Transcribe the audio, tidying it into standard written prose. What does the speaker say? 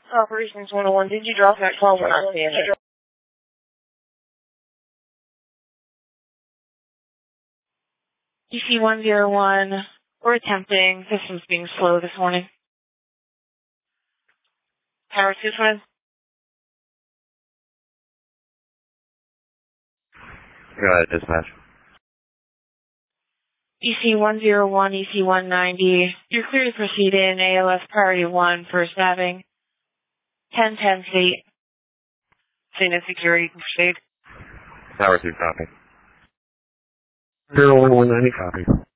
Operations 101, did you drop that call? We're not seeing it. DC 101, we're attempting. System's being slow this morning. Tower 2, Swin. Go ahead, dispatch. EC 101, EC 190, you're clear to proceed in ALS Priority 1, First Avenue, 1010 feet. Seen in security, proceed. Tower 2, copy. 01190, copy.